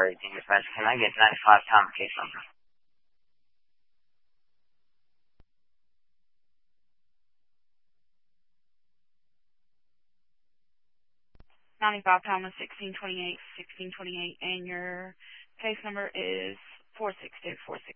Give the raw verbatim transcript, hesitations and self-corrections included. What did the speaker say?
four eighteen dispatch. Can I get ninety-five Tom case number? ninety-five Thomas, sixteen twenty-eight, sixteen twenty-eight, and your case number is four six two four six.